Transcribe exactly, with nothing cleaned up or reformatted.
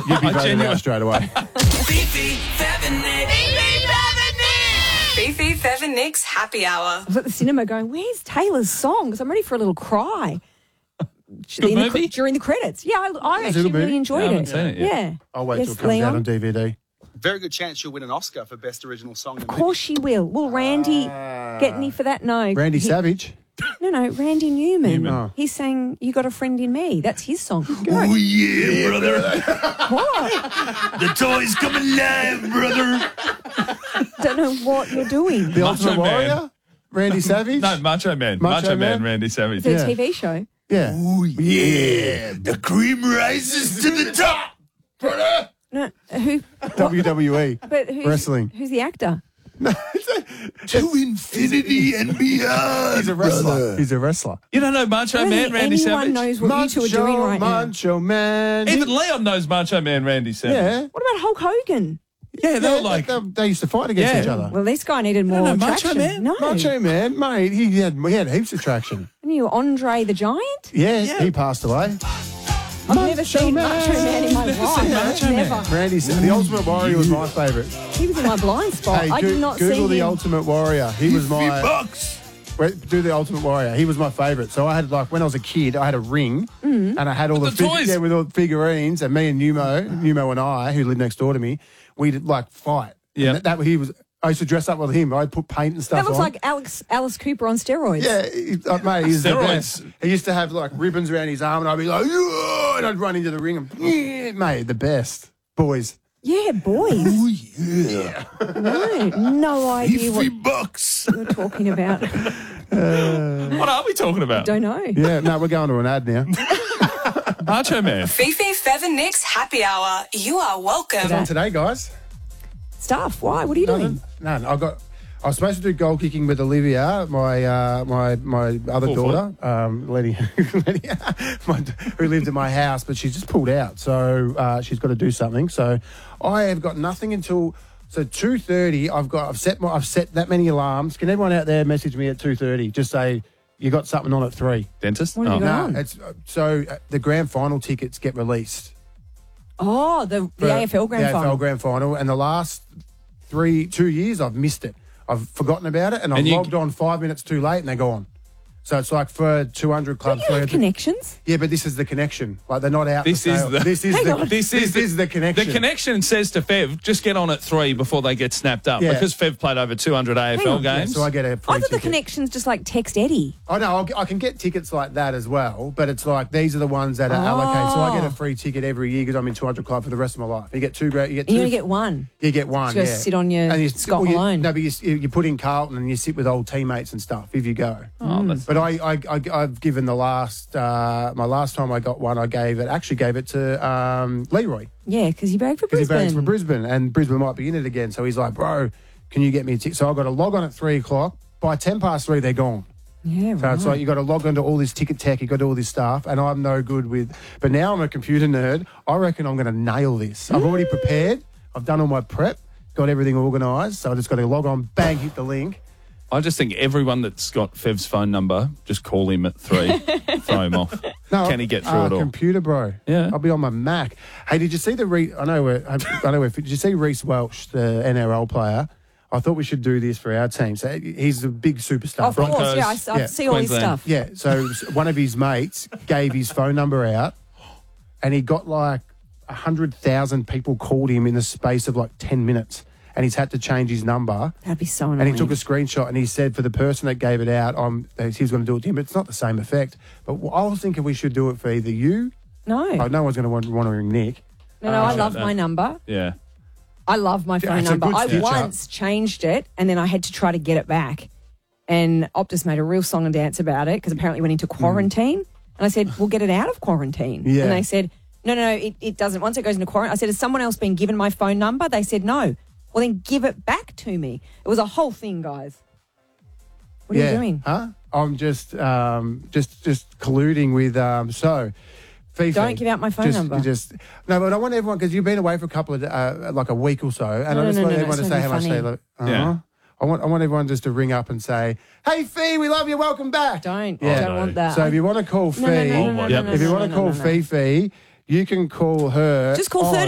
You'd be I voted genuinely- out straight away. Fifi, Fev and Nick. Fifi, Fev and Nick's Happy Hour. I was at the cinema going, where's Taylor's song? Because I'm ready for a little cry. Good In the movie? cre- during the credits. Yeah, I, I It's a actually good movie. really enjoyed Yeah, I haven't it. seen it yet. Yeah. I'll wait yes, till it comes Leon? out on D V D. Very good chance she'll win an Oscar for Best Original Song. in a Of movie. course she will. Will Randy get any for that? No. Randy He- Savage. No, no, Randy Newman. Newman. Oh. He's saying, you got a friend in me. That's his song. Go. Oh, yeah, brother. What? The toy's coming alive, brother. Don't know what you're doing. The Macho Ultimate Man. Warrior. Randy Savage. No, Macho Man. Macho Macho, Man, Man? Randy Savage. It's a Yeah. T V show. Yeah. Oh, yeah. The cream rises to the top, brother. No, who? W W E. But who's, Wrestling. Who's the actor? To infinity and beyond. He's a wrestler. brother. He's a wrestler. You don't know Macho I don't Man, think Randy anyone Savage? knows what you two are doing right now. Macho Man. Even Leon knows Macho Man, Randy Savage. Yeah. What about Hulk Hogan? Yeah, they Yeah, were like, they, they used to fight against Yeah. each other. Well, this guy needed more know Macho traction. Man? No. Macho Man, mate, he had, he had heaps of traction. And you, Andre the Giant? Yeah, Yeah. he passed away. I've never seen Macho Man in my Never life. seen Macho Man. Never. Randy, Sa- the Ultimate Warrior was my favourite. He was in my blind spot. Hey, I Goo- did not Google see the him. Ultimate Warrior. He was my. bucks. Wait, do the Ultimate Warrior. He was my favourite. So I had like when I was a kid, I had a ring, Mm-hmm. and I had all With the, the fig- toys. yeah, with all the figurines. And me and Numo, Numo and I, who lived next door to me, we'd like fight. Yeah. And that, that he was. I used to dress up with him. I'd put paint and stuff That looks on. like Alex Alice Cooper on steroids. Yeah, he, uh, mate, he's the Steroids. best. He used to have like ribbons around his arm, and I'd be like, yeah, and I'd run into the ring and, yeah, mate, the best. Boys. Yeah, boys. Oh, yeah. No, no idea what Fifty bucks. you're talking about. What are we talking about? Don't know. Yeah, no, we're going to an ad now. Macho Man. Fifi, Fev and Nick's Happy Hour. You are welcome. What's on today, guys? Stuff. Why? What are you doing? None. I got. I was supposed to do goal kicking with Olivia, my uh, my my other Full daughter, um, Letty, Letty my, who lived at my house, but she's just pulled out, so uh, she's got to do something. So I have got nothing until so two thirty. I've got. I've set. My, I've set that many alarms. Can everyone out there message me at two thirty? Just say you got something on at three. Dentist? What have you Oh. got? No, on? it's uh, so uh, the grand final tickets get released. Oh, the, the for A F L grand the A F L final. grand final, and the last three, two years, I've missed it. I've forgotten about it, and I've And you- logged on five minutes too late, and they're gone. So it's like for two hundred Don't clubs. you have for- connections? yeah, but this is the connection. Like they're not out. This for is sale. the- This is Hang the. on. This This is, is the connection. The connection says to Fev, just get on at three before they get snapped up. Yeah. Because Fev played over two hundred A F L on. Yeah, games. so I get a free I thought the ticket. connections just like text Eddie. I know I'll, I can get tickets like that as well, but it's like these are the ones that are allocated. So I get a free ticket every year because I'm in two hundred club for the rest of my life. You get two great. You get two. And you only get one. You get one. So you yeah. sit on your And you, Scott well, you- Malone. No, but you, you put in Carlton and you sit with old teammates and stuff if you go. Oh, that's But I, I, I, I've given the last, uh, my last time I got one, I gave it, actually gave it to um, Leroy Yeah, because you bagged for because he Brisbane. bags for Brisbane, and Brisbane might be in it again. So he's like, bro, can you get me a ticket? So I got to log on at three o'clock. By ten past three, they're gone. Yeah, So right. it's like you got to log onto all this ticket tech, you got to do all this stuff, and I'm no good with. But now I'm a computer nerd. I reckon I'm going to nail this. I've already prepared. I've done all my prep, got everything organised. So I just got to log on, bang, hit the link. I just think everyone that's got Fev's phone number, just call him at three. Throw him off. No, Can he get through uh, it all? Computer, bro. Yeah. I'll be on my Mac. Hey, did you see the? Re- I know we're. I know we're. Did you see Reece Welch, the N R L player? I thought we should do this for our team. So he's a big superstar. Of course, Broncos, yeah, I, I yeah, see all his Queensland. stuff. Yeah. So one of his mates gave his phone number out, and he got like a hundred thousand people called him in the space of like ten minutes, and he's had to change his number. That'd be so annoying. And he took a screenshot and he said for the person that gave it out, um, he was going to do it to him, but it's not the same effect. But I was thinking we should do it for either you. no. Oh, no one's going to want, want to ring Nick. no, no, I Uh, love that. my number. Yeah. I love my phone it's a number. good I stitch up. once changed it and then I had to try to get it back. And Optus made a real song and dance about it because apparently it went into quarantine. And I said, we'll get it out of quarantine. Yeah. And they said, no, no, no, it, it doesn't. Once it goes into quarantine, I said, has someone else been given my phone number? They said, no. Well, then give it back to me. It was a whole thing, guys. What are yeah. you doing? Huh? I'm just, um, just, just colluding with. Um, so, Fifi, Don't give out my phone just, number. Just no, but I want everyone because you've been away for a couple of uh, like a week or so, and No, I no, just no, want no, everyone it's to not say how even much they funny. love. Uh-huh. Yeah. I want, I want everyone just to ring up and say, "Hey, Fee, we love you. Welcome back." Don't. Yeah. I don't no. want that. So if you want to call Fee, no, no, no, no, no, Yep. no, if you no, want to no, call no, no. Fifi, you can call her. Just call on-